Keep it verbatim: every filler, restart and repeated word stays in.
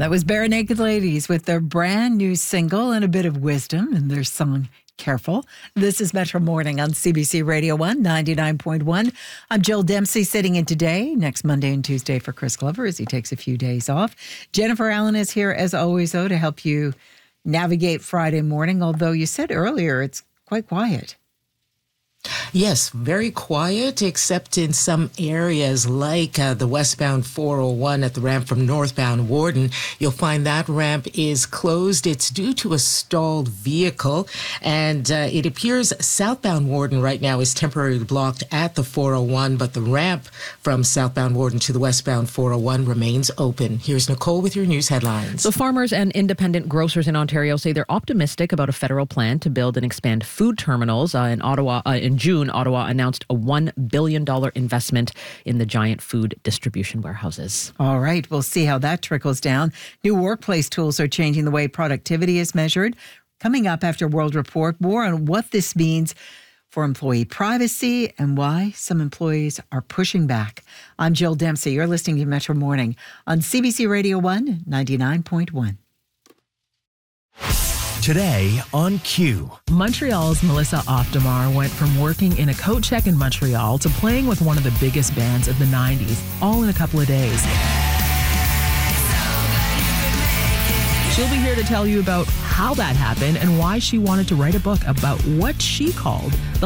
That was Bare Naked Ladies with their brand new single and a bit of wisdom in their song, Careful. This is Metro Morning on C B C Radio one, ninety-nine point one. I'm Jill Dempsey sitting in today, next Monday and Tuesday for Chris Glover as he takes a few days off. Jennifer Allen is here as always, though, to help you navigate Friday morning, although you said earlier it's quite quiet. Yes, very quiet, except in some areas like uh, the westbound four oh one at the ramp from northbound Warden. You'll find that ramp is closed. It's due to a stalled vehicle, and uh, it appears southbound Warden right now is temporarily blocked at the four oh one, but the ramp from southbound Warden to the westbound four oh one remains open. Here's Nicole with your news headlines. So farmers and independent grocers in Ontario say they're optimistic about a federal plan to build and expand food terminals uh, in Ottawa. Uh, in June, Ottawa announced a one billion dollars investment in the giant food distribution warehouses. All right, we'll see how that trickles down. New workplace tools are changing the way productivity is measured. Coming up after World Report, more on what this means for employee privacy and why some employees are pushing back. I'm Jill Dempsey. You're listening to Metro Morning on C B C Radio one, ninety-nine point one. Today on Q. Montreal's Melissa Oftamar went from working in a coat check in Montreal to playing with one of the biggest bands of the nineties, all in a couple of days. She'll be here to tell you about how that happened and why she wanted to write a book about what she called the